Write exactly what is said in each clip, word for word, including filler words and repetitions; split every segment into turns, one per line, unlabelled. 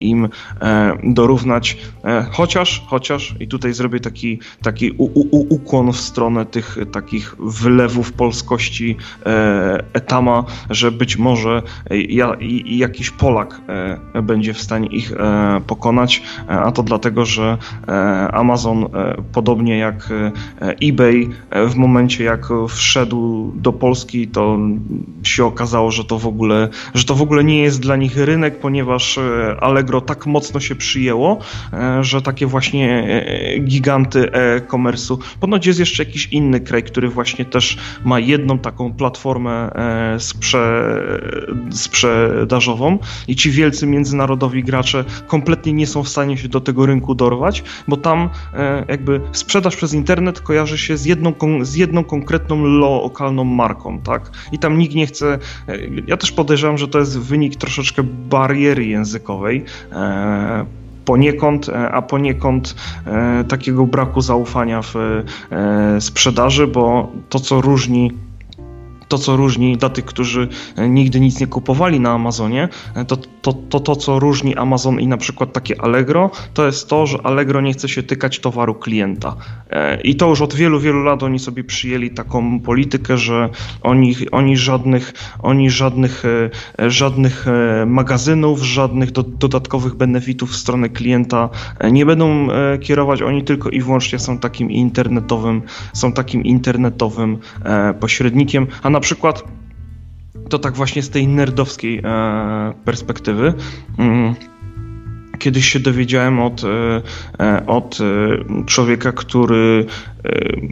im e, dorównać, e, chociaż, chociaż i tutaj zrobię taki, taki u, u, ukłon w stronę tych takich wylewów polskości e, Etama, że być może ja, i, jakiś Polak e, będzie w stanie ich e, pokonać, e, a to dlatego, że e, Amazon, e, podobnie jak e, eBay, e, w momencie jak wszedł do Polski, to się okazało, że to w ogóle, że to w ogóle nie jest dla nich rynek, ponieważ e, Allegro tak mocno się przyjęło, że takie właśnie giganty e-commerce'u. Ponoć jest jeszcze jakiś inny kraj, który właśnie też ma jedną taką platformę sprze... sprzedażową i ci wielcy międzynarodowi gracze kompletnie nie są w stanie się do tego rynku dorwać, bo tam jakby sprzedaż przez internet kojarzy się z jedną, z jedną konkretną lokalną marką, tak? I tam nikt nie chce... Ja też podejrzewam, że to jest wynik troszeczkę bariery językowej, poniekąd, a poniekąd takiego braku zaufania w sprzedaży, bo to, co różni To, co różni dla tych, którzy nigdy nic nie kupowali na Amazonie, to to, to, to co różni Amazon i na przykład takie Allegro, to jest to, że Allegro nie chce się tykać towaru klienta. I to już od wielu, wielu lat oni sobie przyjęli taką politykę, że oni, oni, żadnych, oni żadnych, żadnych magazynów, żadnych do, dodatkowych benefitów w stronę klienta nie będą kierować, oni tylko i wyłącznie są takim internetowym, są takim internetowym pośrednikiem, a na przykład to tak właśnie z tej nerdowskiej e, perspektywy. Mm, kiedyś się dowiedziałem od, e, od e, człowieka, który e,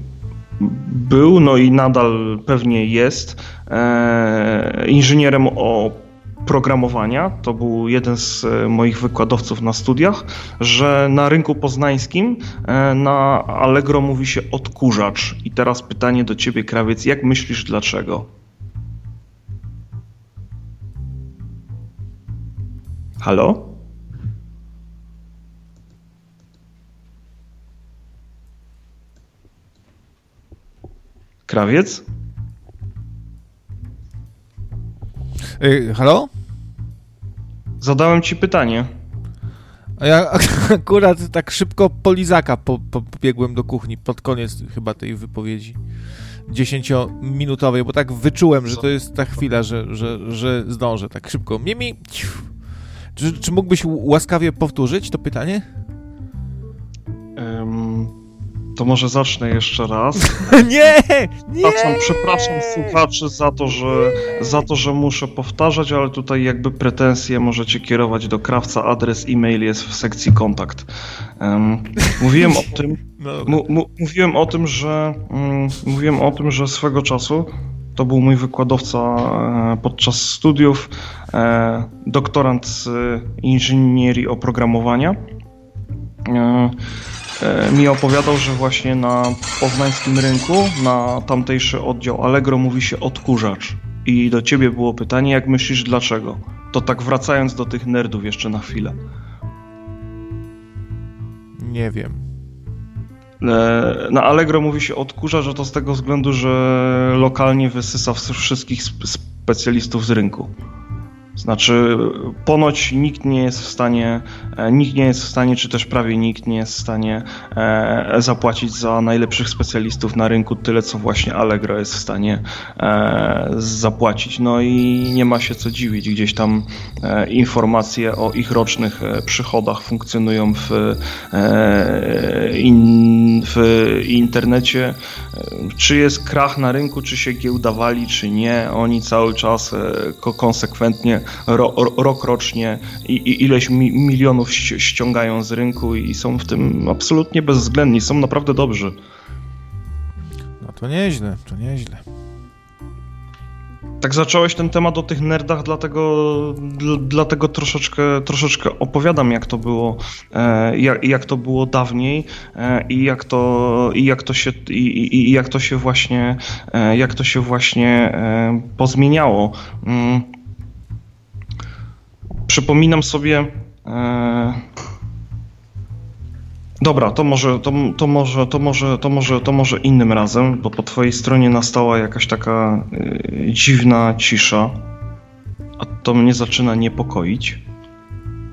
był, no i nadal pewnie jest e, inżynierem o programowania, to był jeden z moich wykładowców na studiach, że na rynku poznańskim na Allegro mówi się odkurzacz. I teraz pytanie do ciebie, Krawiec, jak myślisz dlaczego? Halo? Krawiec?
Yy, halo?
Zadałem ci pytanie.
A ja akurat tak szybko po lizaka po, po, pobiegłem do kuchni pod koniec chyba tej wypowiedzi dziesięciominutowej, bo tak wyczułem, że to jest ta chwila, że, że, że zdążę tak szybko. Mimi, czy, czy mógłbyś łaskawie powtórzyć to pytanie?
Um... To może zacznę jeszcze raz.
Nie! Nie!
Przepraszam, przepraszam słuchaczy za to, że, za to, że muszę powtarzać, ale tutaj jakby pretensje możecie kierować do Krawca. Adres e-mail jest w sekcji kontakt. Um, mówiłem o tym, mu, mu, mówiłem o tym, że um, mówiłem o tym, że swego czasu to był mój wykładowca e, podczas studiów, e, doktorant z inżynierii oprogramowania. E, mi opowiadał, że właśnie na poznańskim rynku, na tamtejszy oddział Allegro mówi się odkurzacz. I do ciebie było pytanie, jak myślisz dlaczego? To tak wracając do tych nerdów jeszcze na chwilę.
Nie wiem.
Na Allegro mówi się odkurzacz, że to z tego względu, że lokalnie wysysa wszystkich specjalistów z rynku. Znaczy, ponoć nikt nie jest w stanie, nikt nie jest w stanie, czy też prawie nikt nie jest w stanie e, zapłacić za najlepszych specjalistów na rynku tyle, co właśnie Allegro jest w stanie e, zapłacić. No i nie ma się co dziwić, gdzieś tam e, informacje o ich rocznych e, przychodach funkcjonują w, e, in, w internecie. Czy jest krach na rynku, czy się giełdawali, czy nie, oni cały czas e, konsekwentnie Ro, rok rocznie i, i ileś mi, milionów ściągają z rynku i są w tym absolutnie bezwzględni, są naprawdę dobrzy.
No to nieźle, to nieźle.
Tak zacząłeś ten temat o tych nerdach, dlatego, dl, dlatego troszeczkę, troszeczkę opowiadam, jak to było, e, jak, jak to było dawniej e, i jak to, i jak to się, i, i, i jak to się właśnie, e, jak to się właśnie e, pozmieniało. Mm. Przypominam sobie... E... Dobra, to może, to, to, może, to, może, to, może, to może innym razem, bo po twojej stronie nastała jakaś taka e, dziwna cisza, a to mnie zaczyna niepokoić.